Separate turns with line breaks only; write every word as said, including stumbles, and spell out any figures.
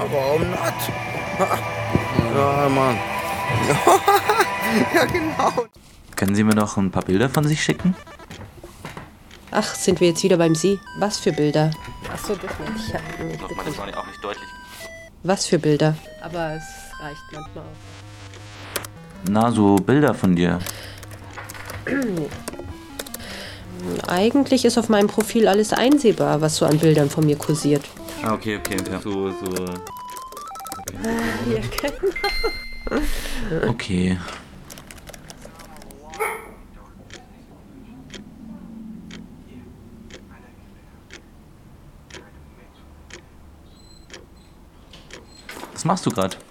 warum not? Ja, Mann. Ja, genau.
Können Sie mir noch ein paar Bilder von sich schicken?
Ach, sind wir jetzt wieder beim Sie? Was für Bilder? Achso, das nicht. Ich hab,
Nochmal, das war auch nicht deutlich.
Was für Bilder? Aber es reicht manchmal auch.
Na, so Bilder von dir.
Eigentlich ist auf meinem Profil alles einsehbar, was so an Bildern von mir kursiert.
Ah, okay, okay, okay. So, so.
Ja, genau.
Okay. Was machst du gerade?